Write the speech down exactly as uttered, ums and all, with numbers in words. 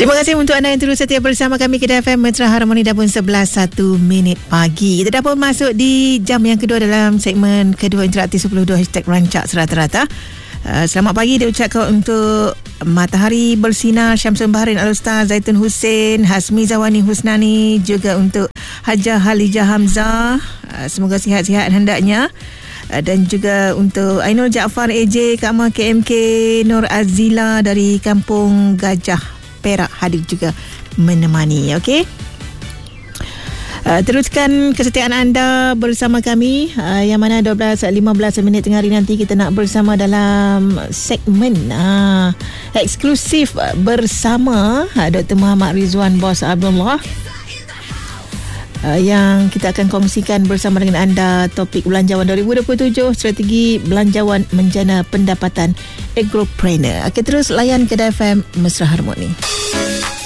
Terima kasih untuk anda yang terus setia bersama kami Kedah F M Metro Harmoni dah pun sebelas satu minit pagi. Kita dah pun masuk di jam yang kedua dalam segmen kedua interaktif sepuluh dua hashtag rancak serata-rata. Uh, selamat pagi diucapkan untuk Matahari Bersinar, Syamsul Bahrain Al-Ustaz, Zaitun Hussein, Hasmi Zawani Husnani, juga untuk Hajah Halijah Hamzah. Uh, semoga sihat-sihat hendaknya. Uh, dan juga untuk Ainul Jaafar A J, Kak Ma K M K, Nur Azila dari Kampung Gajah Perak hadir juga menemani. Okey. Uh, teruskan kesetiaan anda bersama kami, uh, yang mana dua belas lima belas minit tengah hari nanti kita nak bersama dalam segmen uh, eksklusif bersama uh, Doktor Muhammad Rizwan Bos Abdullah, uh, yang kita akan kongsikan bersama dengan anda topik Belanjawan dua ribu dua puluh tujuh, strategi belanjawan menjana pendapatan Agropreneur. Okey, terus layan Kedah F M Mesra Harmoni.